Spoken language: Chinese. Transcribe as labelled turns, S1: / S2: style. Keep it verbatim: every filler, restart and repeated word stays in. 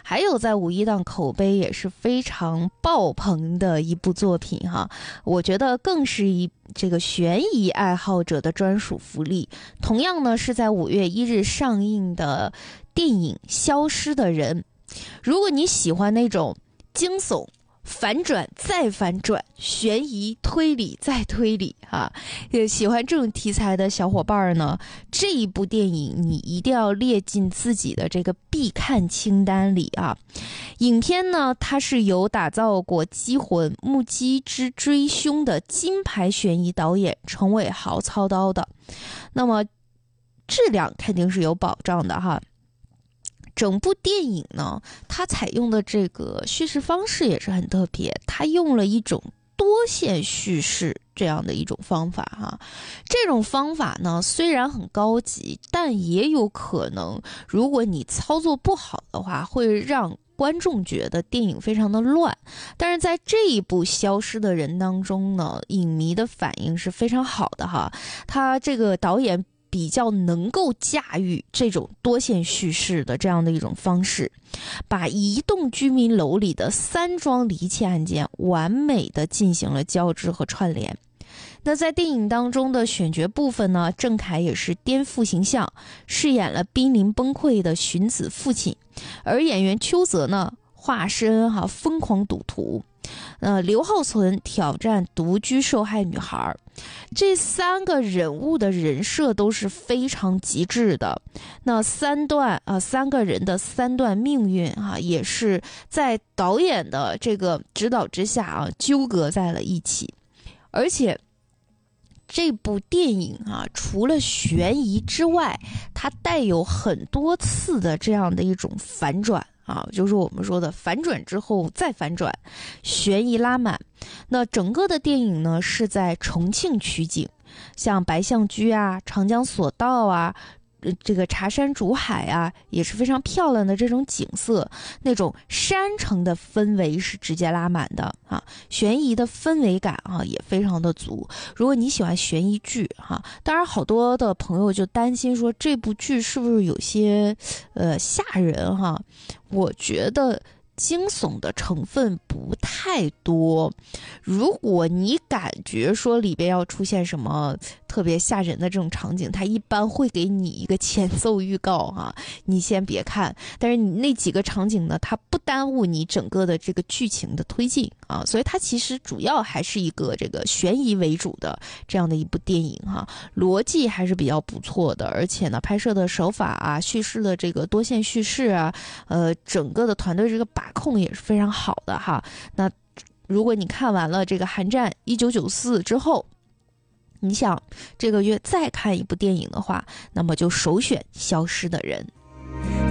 S1: 还有在五一档口碑也是非常爆棚的一部作品哈，我觉得更是一这个悬疑爱好者的专属福利。同样呢是在五月一日上映的电影《消失的人》，如果你喜欢那种惊悚反转再反转，悬疑推理再推理啊，也喜欢这种题材的小伙伴呢，这一部电影你一定要列进自己的这个必看清单里啊。影片呢，它是由打造过《机魂》《目击之追凶》的金牌悬疑导演程伟豪操刀的，那么质量肯定是有保障的哈。整部电影呢，它采用的这个叙事方式也是很特别，它用了一种多线叙事这样的一种方法哈。这种方法呢，虽然很高级，但也有可能，如果你操作不好的话，会让观众觉得电影非常的乱。但是在这一部《消失的人》当中呢，影迷的反应是非常好的哈。他这个导演比较能够驾驭这种多线叙事的这样的一种方式，把一栋居民楼里的三桩离奇案件完美的进行了交织和串联。那在电影当中的选角部分呢，郑恺也是颠覆形象，饰演了濒临崩溃的荀子父亲，而演员邱泽呢，化身哈疯狂赌徒。呃，刘浩存挑战独居受害女孩，这三个人物的人设都是非常极致的。那三段啊、呃，三个人的三段命运啊，也是在导演的这个指导之下啊，纠葛在了一起。而且这部电影啊，除了悬疑之外，它带有很多次的这样的一种反转。啊，就是我们说的反转之后再反转，悬疑拉满。那整个的电影呢是在重庆取景，像白象居啊、长江索道啊、这个茶山竹海啊，也是非常漂亮的这种景色，那种山城的氛围是直接拉满的啊，悬疑的氛围感啊也非常的足。如果你喜欢悬疑剧哈、啊，当然好多的朋友就担心说这部剧是不是有些呃吓人哈、啊？我觉得惊悚的成分不太多，如果你感觉说里边要出现什么特别吓人的这种场景，它一般会给你一个前奏预告啊，你先别看。但是你那几个场景呢，它不耽误你整个的这个剧情的推进啊，所以它其实主要还是一个这个悬疑为主的这样的一部电影哈，逻辑还是比较不错的，而且呢，拍摄的手法啊，叙事的这个多线叙事啊，呃，整个的团队这个把控也是非常好的哈。那如果你看完了这个《寒战一九九四》之后，你想这个月再看一部电影的话，那么就首选《消失的人》。